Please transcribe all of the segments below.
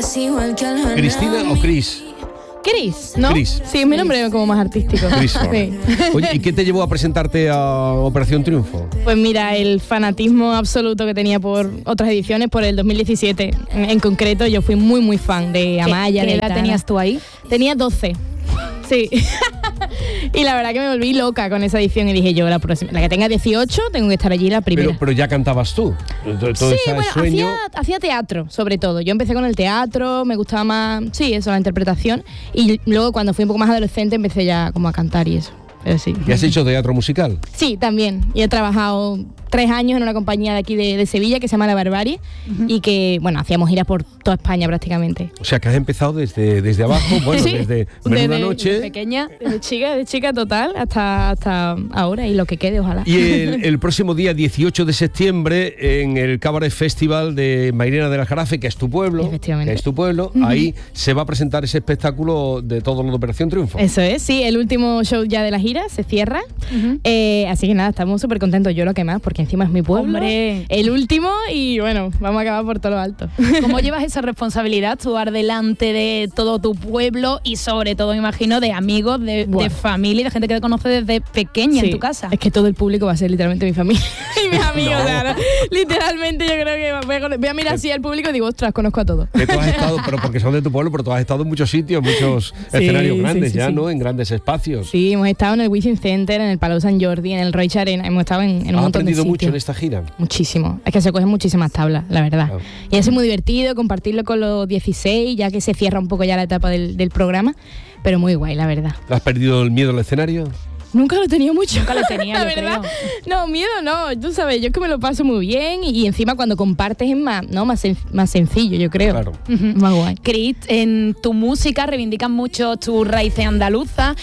¿Cristina o Cris? Cris, ¿no? Cris. Sí, es mi nombre como más artístico. Cris. Sí. Oye, ¿y qué te llevó a presentarte a Operación Triunfo? Pues mira, el fanatismo absoluto que tenía por otras ediciones, por el 2017 en concreto, yo fui muy, muy fan de Amaya. ¿Qué edad tenías tú ahí? Tenía 12. Sí. Y la verdad que me volví loca con esa edición y dije yo, la que tenga 18 tengo que estar allí la primera. Pero ya cantabas tú. Sí, bueno, hacía teatro, sobre todo. Yo empecé con el teatro, me gustaba más, sí, eso, la interpretación. Y luego cuando fui un poco más adolescente empecé ya como a cantar y eso. Pero sí. ¿Y has hecho teatro musical? Sí, también. Y he trabajado 3 años en una compañía de aquí de Sevilla que se llama La Barbarie y que, bueno, hacíamos giras por toda España prácticamente. O sea, que has empezado desde abajo, bueno, sí, desde Menuda Noche. Pequeña, de chica total hasta ahora y lo que quede, ojalá. Y el próximo día 18 de septiembre en el Cabaret Festival de Mairena del Aljarafe, que es tu pueblo. Efectivamente. Que es tu pueblo, ahí se va a presentar ese espectáculo de todo lo de Operación Triunfo. Eso es, sí, el último show ya de la gira se cierra. Así que nada, estamos súper contentos, yo lo que más, porque encima es mi pueblo. ¡Hombre! El último y bueno, vamos a acabar por todo lo alto. ¿Cómo llevas esa responsabilidad, actuar delante de todo tu pueblo y sobre todo, me imagino, de amigos, de familia y de gente que te conoce desde pequeña en tu casa? Es que todo el público va a ser literalmente mi familia y mis amigos. No. O sea, literalmente yo creo que voy a mirar así al público y digo, ostras, conozco a todos. Que tú has estado, pero porque son de tu pueblo, pero tú has estado en muchos sitios, muchos escenarios grandes ¿no? En grandes espacios. Sí, hemos estado en el Wizzing Center, en el Palau Sant Jordi, en el Roig Arena, hemos estado en un montón de sitios. ¿Has aprendido mucho en esta gira? Muchísimo, es que se cogen muchísimas tablas, la verdad. Claro. Y ha sido muy divertido compartirlo con los 16, ya que se cierra un poco ya la etapa del programa, pero muy guay, la verdad. ¿Has perdido el miedo al escenario? Nunca lo he tenido mucho. Nunca lo tenía, la verdad. No, miedo no. Tú sabes, yo es que me lo paso muy bien y encima cuando compartes es más sencillo, yo creo. Claro. Más guay. Cris, en tu música reivindican mucho tus raíces andaluzas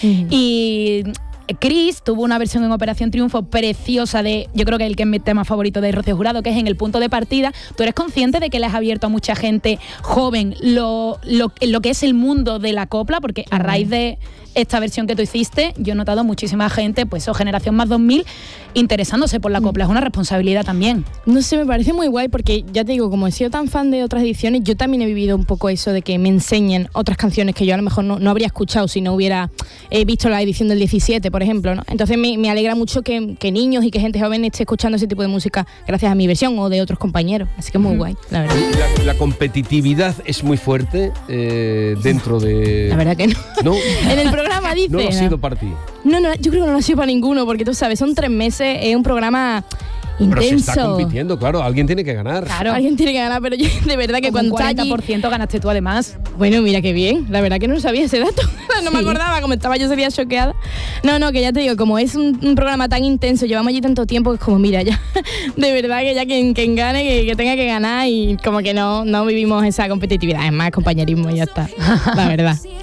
y Cris tuvo una versión en Operación Triunfo preciosa de, yo creo que el que es mi tema favorito de Rocío Jurado, que es En el punto de partida. ¿Tú eres consciente de que le has abierto a mucha gente joven lo que es el mundo de la copla? Porque a raíz de esta versión que tú hiciste, yo he notado muchísima gente, pues o generación más 2000, interesándose por la copla. Es una responsabilidad también. No sé, me parece muy guay porque, ya te digo, como he sido tan fan de otras ediciones, yo también he vivido un poco eso de que me enseñen otras canciones que yo a lo mejor no habría escuchado si no hubiera visto la edición del 17, por ejemplo, ¿no? Entonces me alegra mucho que niños y que gente joven esté escuchando ese tipo de música gracias a mi versión o de otros compañeros. Así que es muy guay, la verdad. La competitividad es muy fuerte dentro de... La verdad que no. ¿No? En el programa dice... No lo ha sido para ti. No, yo creo que no lo ha sido para ninguno, porque tú sabes, son 3 meses, es un programa intenso. Pero se está compitiendo, claro, alguien tiene que ganar. Claro, alguien tiene que ganar, pero yo de verdad que como cuando un 40% ganaste tú además. Bueno, mira qué bien, la verdad que no sabía ese dato, no me acordaba, como estaba yo ese día choqueada. No, que ya te digo, como es un programa tan intenso, llevamos allí tanto tiempo, que es como, mira, ya, de verdad que ya quien gane, que tenga que ganar y como que no vivimos esa competitividad, es más compañerismo y ya está, la verdad.